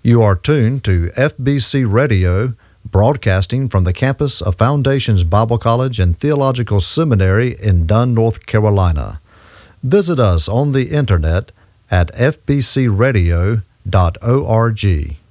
You are tuned to FBC Radio, broadcasting from the campus of Foundations Bible College and Theological Seminary in Dunn, North Carolina. Visit us on the internet at fbcradio.org.